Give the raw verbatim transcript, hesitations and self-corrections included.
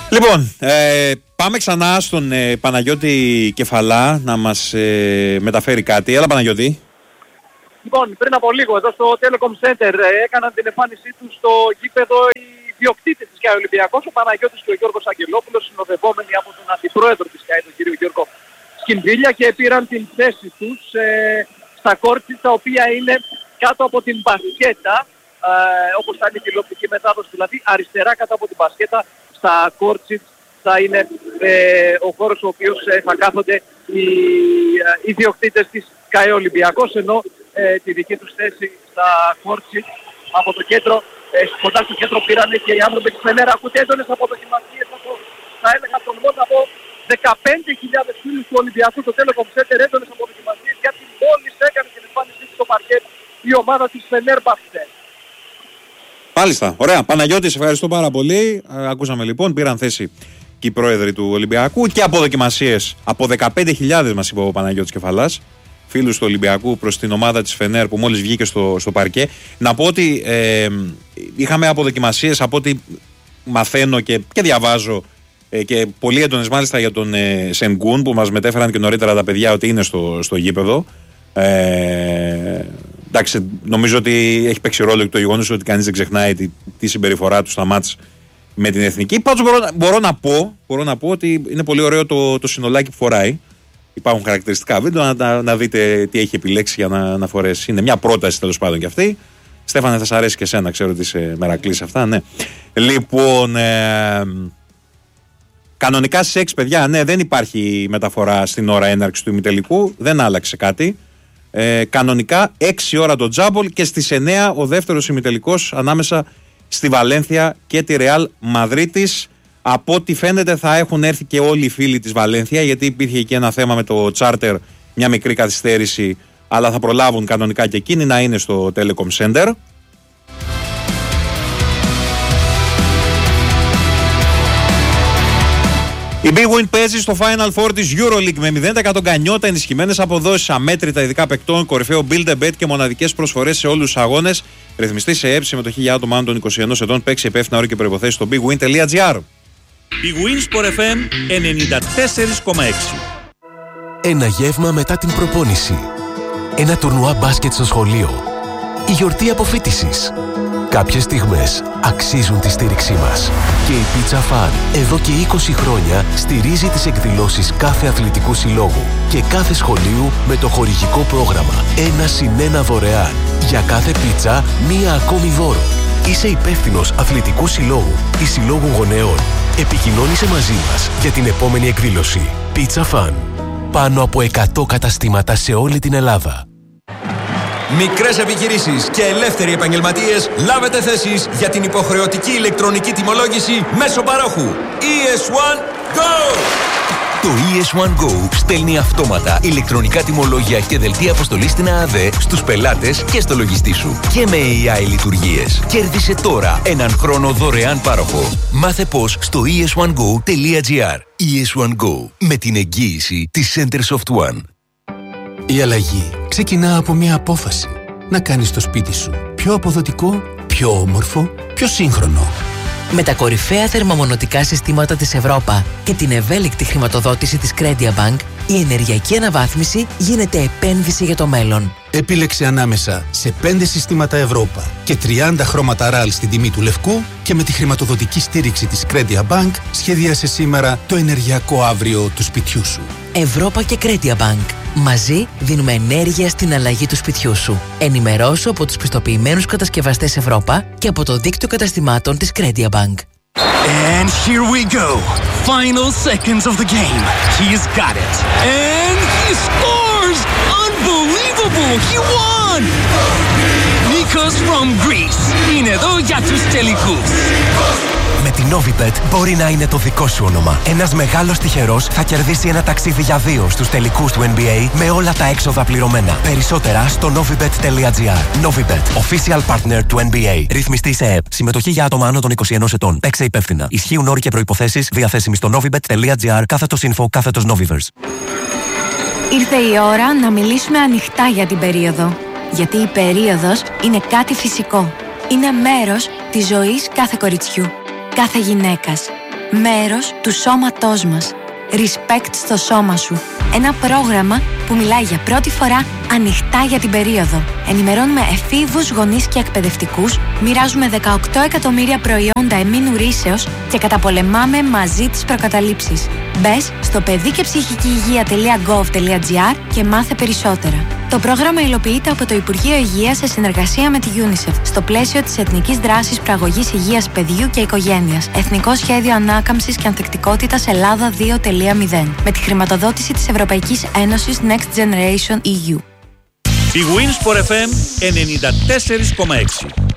Λοιπόν, ε, πάμε ξανά στον ε, Παναγιώτη Κεφαλά να μας ε, μεταφέρει κάτι. Έλα Παναγιώτη. Λοιπόν, πριν από λίγο εδώ στο Telecom Center ε, έκαναν την εμφάνισή τους στο γήπεδο οι διοκτήτες της ΚΑΕ Ολυμπιακός, ο Παναγιώτης και ο Γιώργος Αγγελόπουλος, συνοδευόμενοι από τον αντιπρόεδρο της ΚΑΕ, τον κύριο Γιώργο Σκυμβίλια, και πήραν την θέση τους ε, στα κόρτσι, τα οποία είναι κάτω από την μπασκέτα, ε, όπως θα είναι η τηλεοπτική μετάδοση, δηλαδή αριστερά κάτω από την μπασκέτα, στα κόρτσι θα είναι ε, ο χώρος ο οποίος ε, θα κάθονται οι, ε, οι διοκτήτες της ΚΑΕ Ολυμπιακός, ενώ ε, τη δική τους θέση στα κόρτσι από το κέντρο, ε, κοντά στο κέντρο πήραν και οι άνθρωποι της Φενέρα. Ακούτε έντονες αποδοκιμασίες από, θα έλεγα, τον μόνο από δεκαπέντε χιλιάδες φίλους του Ολυμπιακού στο Telecom Center, έντονες αποδοκιμασίες, γιατί μόλις έκανε την εμφάνισή στο παρκέτ η ομάδα της Φενέρμπαχτσε. Μάλιστα, ωραία. Παναγιώτη, σε ευχαριστώ πάρα πολύ. Ακούσαμε λοιπόν, πήραν θέση και οι πρόεδροι του Ολυμπιακού και αποδοκιμασίες από δεκαπέντε χιλιάδες, μας είπε ο Παναγιώτης Κεφαλάς, φίλους του Ολυμπιακού προς την ομάδα της Φενέρ που μόλις βγήκε στο, στο παρκέ. Να πω ότι ε, είχαμε αποδοκιμασίες από ό,τι μαθαίνω και, και διαβάζω ε, και πολύ έντονες μάλιστα για τον ε, Σενγκούν, που μας μετέφεραν και νωρίτερα τα παιδιά ότι είναι στο, στο γήπεδο. Ε, εντάξει, νομίζω ότι έχει παίξει ρόλο και το γεγονός ότι κανείς δεν ξεχνάει τη, τη συμπεριφορά του στα μάτς με την εθνική. Πάντως μπορώ, μπορώ, να πω, μπορώ να πω ότι είναι πολύ ωραίο το, το συνολάκι που φοράει. Υπάρχουν χαρακτηριστικά βίντεο, να, να, να δείτε τι έχει επιλέξει για να, να φορέσει. Είναι μια πρόταση τέλος πάντων κι αυτή. Στέφανε, θα σας αρέσει και εσένα, ξέρω ότι είσαι μερακλής αυτά, ναι. Λοιπόν, ε, κανονικά στις έξι, παιδιά, ναι, δεν υπάρχει μεταφορά στην ώρα έναρξης του ημιτελικού, δεν άλλαξε κάτι. Ε, κανονικά έξι ώρα το τζάμπολ και στις εννιά ο δεύτερος ημιτελικός ανάμεσα στη Βαλένθια και τη Ρεάλ Μαδρίτης. Από ό,τι φαίνεται θα έχουν έρθει και όλοι οι φίλοι της Βαλένθια, γιατί υπήρχε εκεί ένα θέμα με το τσάρτερ, μια μικρή καθυστέρηση, αλλά θα προλάβουν κανονικά και εκείνοι να είναι στο Telecom Center. Η Big Win παίζει στο Final Four της EuroLeague με μηδέν τοις εκατό γκανιότα, ενισχυμένες αποδόσεις, αμέτρητα ειδικά παικτών, κορυφαίο build a bet και μοναδικές προσφορές σε όλους τους αγώνες. Ρυθμιστή σε έψη με το χίλια άτομα άνω των είκοσι ενός ετών. Παίξει υπεύθυνα όροι και προϋποθέσεις στο big win τελεία gr. Big Win Sport εφ εμ ενενήντα τέσσερα κόμμα έξι. Ένα γεύμα μετά την προπόνηση. Ένα τουρνουά μπάσκετ στο σχολείο. Η γιορτή αποφοίτησης. Κάποιες στιγμές αξίζουν τη στήριξή μας. Και η Pizza Fan εδώ και είκοσι χρόνια στηρίζει τις εκδηλώσεις κάθε αθλητικού συλλόγου και κάθε σχολείου με το χορηγικό πρόγραμμα ένα συν ένα δωρεάν. Για κάθε πίτσα, μία ακόμη δώρο. Είσαι υπεύθυνος αθλητικού συλλόγου ή συλλόγου γονέων. Επικοινώνησε μαζί μας για την επόμενη εκδήλωση. Pizza Fan. Πάνω από εκατό καταστήματα σε όλη την Ελλάδα. Μικρές επιχειρήσεις και ελεύθεροι επαγγελματίες, λάβετε θέσεις για την υποχρεωτική ηλεκτρονική τιμολόγηση μέσω παρόχου. ι ες ουάν Go! Το ι ες ουάν Go στέλνει αυτόματα ηλεκτρονικά τιμολόγια και δελτία αποστολής στην ΑΑΔΕ στους πελάτες και στο λογιστή σου. Και με έι άι λειτουργίες. Κέρδισε τώρα έναν χρόνο δωρεάν πάροχο. Μάθε πώς στο ι ες ουάν go τελεία gr. ι ες ουάν Go, με την εγγύηση της Centersoft One. Η αλλαγή ξεκινά από μια απόφαση. Να κάνεις το σπίτι σου πιο αποδοτικό, πιο όμορφο, πιο σύγχρονο. Με τα κορυφαία θερμομονωτικά συστήματα της Ευρώπα και την ευέλικτη χρηματοδότηση της CrediaBank, η ενεργειακή αναβάθμιση γίνεται επένδυση για το μέλλον. Επίλεξε ανάμεσα σε πέντε συστήματα Ευρώπα και τριάντα χρώματα ραλ στην τιμή του λευκού και με τη χρηματοδοτική στήριξη της CrediaBank σχεδίασε σήμερα το ενεργειακό αύριο του σπιτιού σου. Ευρώπα και CrediaBank. Μαζί δίνουμε ενέργεια στην αλλαγή του σπιτιού σου. Ενημερώσου από τους πιστοποιημένους κατασκευαστές Ευρώπα και από το δίκτυο καταστημάτων της CrediaBank. And here we go. Final seconds of the game. He's got it. And he scores! Unbelievable! He won! Nikos from Greece. Είναι εδώ για τους τελικούς. Με την Novibet μπορεί να είναι το δικό σου όνομα. Ένας μεγάλος τυχερός θα κερδίσει ένα ταξίδι για δύο στους τελικούς του N B A με όλα τα έξοδα πληρωμένα. Περισσότερα στο novibet τελεία gr. Novibet, official partner του N B A. Ρυθμιστή σε ΕΕΠ. Συμμετοχή για άτομα άνω των είκοσι ενός ετών. Παίξε υπεύθυνα. Ισχύουν όροι και προϋποθέσεις διαθέσιμοι στο novibet τελεία gr κάθετος info κάθετος novivers. Ήρθε η ώρα να μιλήσουμε ανοιχτά για την περίοδο. Γιατί η περίοδος είναι κάτι φυσικό. Είναι μέρος της ζωής κάθε κοριτσιού, κάθε γυναίκας. μέρος του σώματός μας. Respect στο σώμα σου. Ένα πρόγραμμα που μιλάει για πρώτη φορά ανοιχτά για την περίοδο. Ενημερώνουμε εφήβους, γονείς και εκπαιδευτικούς, μοιράζουμε δεκαοκτώ εκατομμύρια προϊόντα εμμήνου ρύσεως και καταπολεμάμε μαζί τις προκαταλήψεις. Μπες στο παιδί και ψυχική υγεία τελεία γκοβ τελεία τζι άρ και μάθε περισσότερα. Το πρόγραμμα υλοποιείται από το Υπουργείο Υγείας σε συνεργασία με τη UNICEF στο πλαίσιο της Εθνικής Δράσης Προαγωγής Υγείας Παιδιού και Οικογένειας. Εθνικό Σχέδιο Ανάκαμψης και Ανθεκτικότητας Ελλάδα δύο τελεία μηδέν. Με τη χρηματοδότηση της Ευρωπαϊκής Ένωσης Next Generation ι γιου. Η Winsport εφ εμ ενενήντα τέσσερα κόμμα έξι.